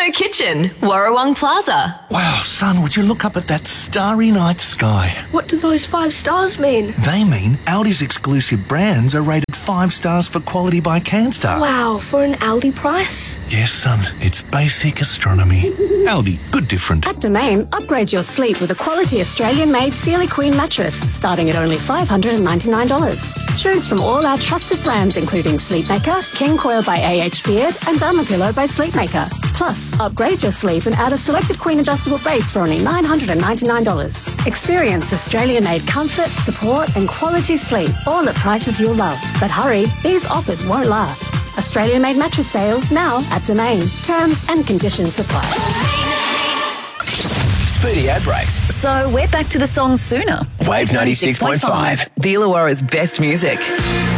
Kitchen, Warrawong Plaza. Wow, son, would you look up at that starry night sky? What do those 5 stars mean? They mean Aldi's exclusive brands are rated 5 stars for quality by CanStar. Wow, for an Aldi price? Yes, son, it's basic astronomy. Aldi, good different. At Domain, upgrade your sleep with a quality Australian-made Sealy Queen mattress, starting at only $599. Choose from all our trusted brands including Sleepmaker, King Coil by AH Beard and Dermapillow by Sleepmaker. Plus, upgrade your sleep and add a selected Queen adjustable base for only $999. Experience Australian-made comfort, support and quality sleep, all at prices you'll love. But hurry, these offers won't last. Australian-made mattress sale now at Domain. Terms and conditions apply. Speedy ad breaks. So we're back to the song sooner. Wave 96.5. The Illawarra's best music.